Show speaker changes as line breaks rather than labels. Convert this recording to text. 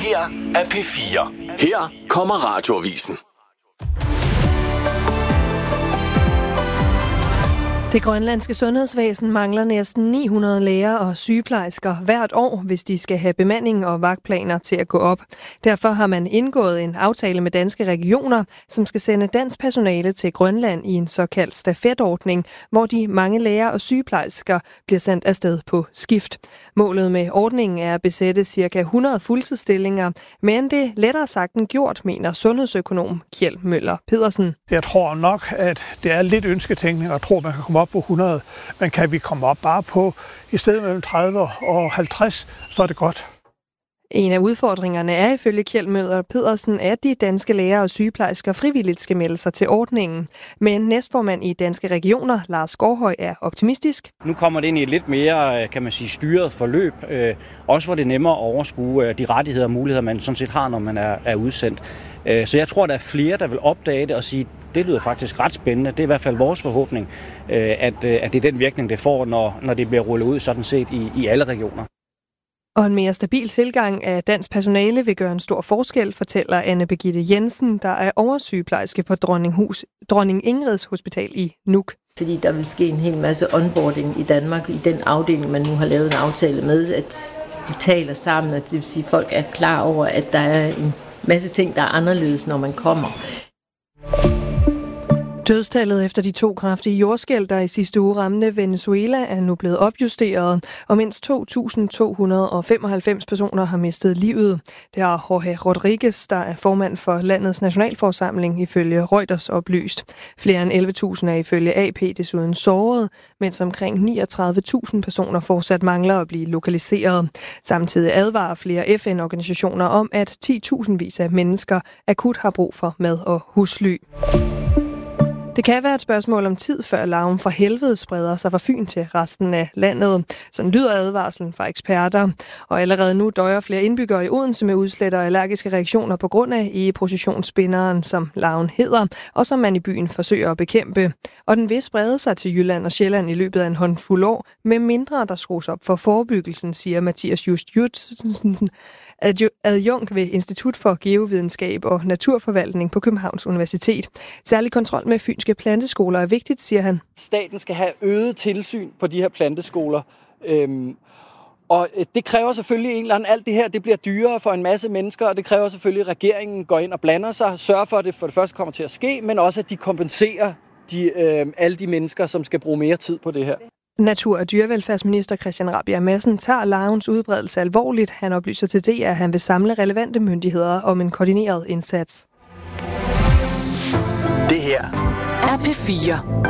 her er P4. Her kommer Radioavisen.
Det grønlandske sundhedsvæsen mangler næsten 900 læger og sygeplejersker hvert år, hvis de skal have bemanding og vagtplaner til at gå op. Derfor har man indgået en aftale med danske regioner, som skal sende dansk personale til Grønland i en såkaldt stafetordning, hvor de mange læger og sygeplejersker bliver sendt afsted på skift. Målet med ordningen er at besætte ca. 100 fuldtidsstillinger, men det er lettere sagt end gjort, mener sundhedsøkonom Kjeld Møller Pedersen.
Jeg tror nok, at det er lidt ønsketænkning at tro, at man kan komme op på 100, men kan vi komme op bare på i stedet mellem 30 og 50, så er det godt.
En af udfordringerne er ifølge Kjeld Møller Pedersen, at de danske læger og sygeplejersker frivilligt skal melde sig til ordningen. Men næstformand i Danske Regioner, Lars Gårdhøj, er optimistisk.
Nu kommer det ind i et lidt mere, kan man sige, styret forløb. Også hvor det er nemmere at overskue de rettigheder og muligheder, man sådan set har, når man er udsendt. Så jeg tror, der er flere, der vil opdage det og sige, det lyder faktisk ret spændende. Det er i hvert fald vores forhåbning, at det er den virkning, det får, når det bliver rullet ud sådan set i alle regioner.
Og en mere stabil tilgang af dansk personale vil gøre en stor forskel, fortæller Anne Birgitte Jensen, der er oversygeplejerske på Dronning Ingrids Hospital i Nuuk.
Fordi der vil ske en hel masse onboarding i Danmark, i den afdeling, man nu har lavet en aftale med, at de taler sammen, og det vil sige, at folk er klar over, at der er en masse ting, der er anderledes, når man kommer.
Dødstallet efter de 2 kraftige jordskælv, der i sidste uge ramte Venezuela, er nu blevet opjusteret, og mindst 2.295 personer har mistet livet. Det har Jorge Rodriguez, der er formand for landets nationalforsamling, ifølge Reuters oplyst. Flere end 11.000 er ifølge AP desuden såret, mens omkring 39.000 personer fortsat mangler at blive lokaliseret. Samtidig advarer flere FN-organisationer om, at 10.000vis af mennesker akut har brug for mad og husly. Det kan være et spørgsmål om tid, før larven fra helvede spreder sig fra Fyn til resten af landet. Sådan lyder advarslen fra eksperter. Og allerede nu døjer flere indbyggere i Odense med udslæt og allergiske reaktioner på grund af egepositionsspinderen, som larven hedder, og som man i byen forsøger at bekæmpe. Og den vil sprede sig til Jylland og Sjælland i løbet af en håndfuld år, med mindre der skrues op for forebyggelsen, siger Mathias Just, adjunkt ved Institut for Geovidenskab og Naturforvaltning på Københavns Universitet. Særlig kontrol med fynske planteskoler er vigtigt, siger han.
Staten skal have øget tilsyn på de her planteskoler. Og det kræver selvfølgelig en eller anden, alt det her, det bliver dyrere for en masse mennesker, og det kræver selvfølgelig, at regeringen går ind og blander sig, sørger for, at det for det første kommer til at ske, men også, at de kompenserer alle de mennesker, som skal bruge mere tid på det her.
Natur- og dyrevelfærdsminister Christian Rabjerg Madsen tager larvens udbredelse alvorligt. Han oplyser til DR, at han vil samle relevante myndigheder om en koordineret indsats.
Det her
er P4.